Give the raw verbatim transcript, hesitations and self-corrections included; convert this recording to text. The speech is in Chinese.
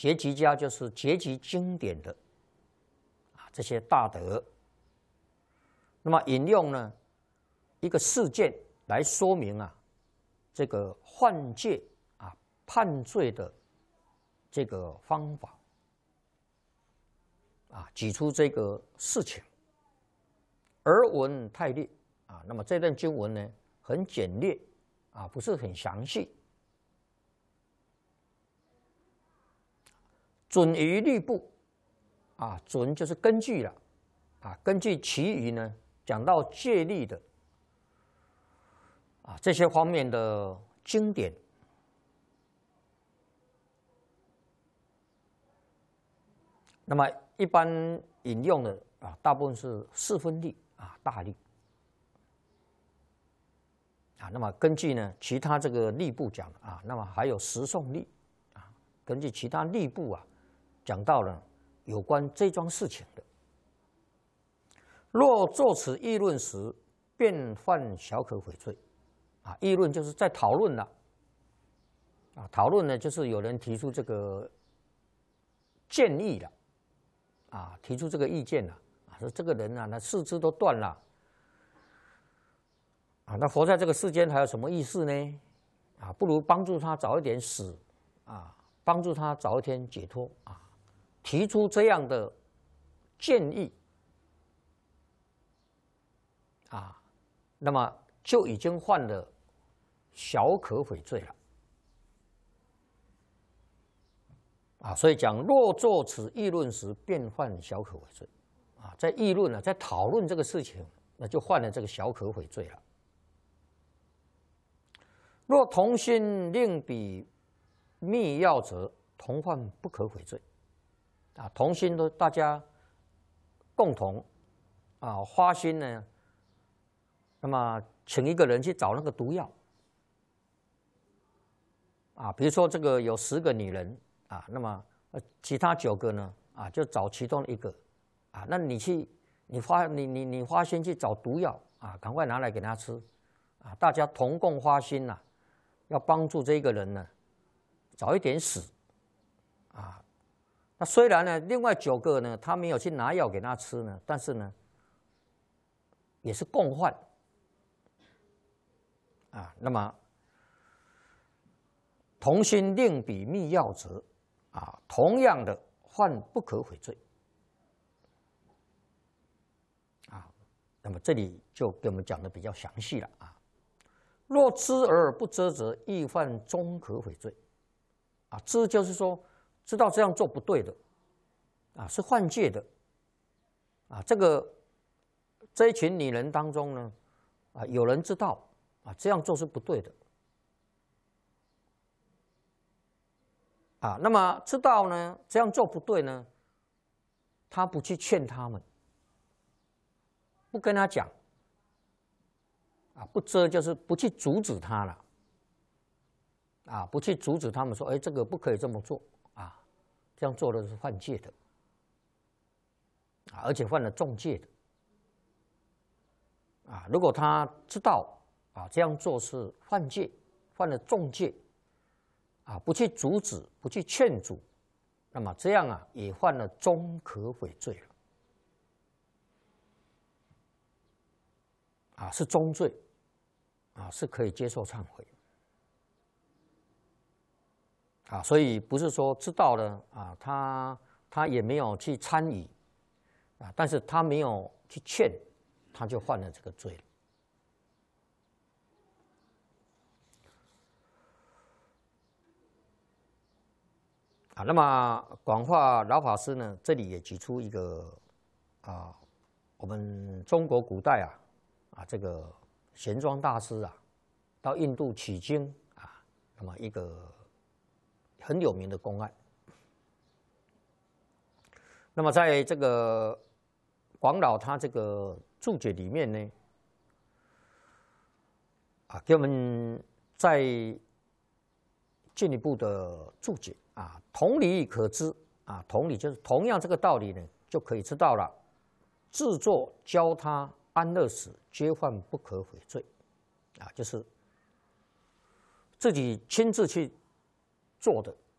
结集家就是结集经典的啊这些大德。那么引用呢一个事件来说明啊这个换戒啊判罪的这个方法啊，举出这个事情。而文太略啊，那么这段经文呢很简略啊，不是很详细。准于律部啊，准就是根据了啊，根据其余呢讲到戒律的啊这些方面的经典。那么一般引用的啊，大部分是四分律啊，大律啊。那么根据呢其他这个律部讲啊，那么还有十诵律啊，根据其他律部啊讲到了有关这桩事情的。若作此议论时，便犯小可悔罪啊。议论就是在讨论了啊，讨论呢就是有人提出这个建议了。啊，提出这个意见了啊，说这个人啊，那四肢都断了啊，那活在这个世间还有什么意思呢？啊，不如帮助他早一点死啊，帮助他早一天解脱啊，提出这样的建议啊，那么就已经犯了小可悔罪了。啊，所以讲若作此议论时，便犯小可悔罪，啊，在议论呢，在讨论这个事情，那就犯了这个小可悔罪了。若同心另比密要者，同犯不可悔罪。啊，同心都大家共同啊花心呢，那么请一个人去找那个毒药，啊，比如说这个有十个女人。啊，那么其他九个呢？啊，就找其中一个，啊，那你去，你花你你你花心去找毒药啊，赶快拿来给他吃，啊，大家同共花心呐、啊，要帮助这个人呢，早一点死，啊，那虽然呢，另外九个呢，他没有去拿药给他吃呢，但是呢，也是共患，啊，那么同心另比密要者。啊，同样的犯不可悔罪啊。那么这里就给我们讲的比较详细了啊。若知而不遮则，亦犯中可悔罪啊。知就是说知道这样做不对的啊，是犯戒的啊。这个这一群女人当中呢，啊，有人知道啊这样做是不对的。啊，那么知道呢，这样做不对呢，他不去劝他们，不跟他讲，啊，不遮就是不去阻止他了，啊，不去阻止他们说，哎，这个不可以这么做啊，这样做的是犯戒的，啊，而且犯了重戒的，啊，如果他知道啊这样做是犯戒，犯了重戒。啊，不去阻止，不去劝阻，那么这样啊，也犯了中可悔罪了。啊，是中罪，啊，是可以接受忏悔。啊，所以不是说知道了啊，他他也没有去参与，啊，但是他没有去劝，他就犯了这个罪了。啊，那么广化老法师呢，这里也举出一个啊，我们中国古代啊啊这个玄奘大师啊，到印度取经啊，那么一个很有名的公案。那么在这个广老他这个注解里面呢，啊，给我们再进一步的注解。啊，同理可知啊，同理就是同样这个道理呢，就可以知道了。自作教他安乐死，皆犯不可悔罪，啊，就是自己亲自去做的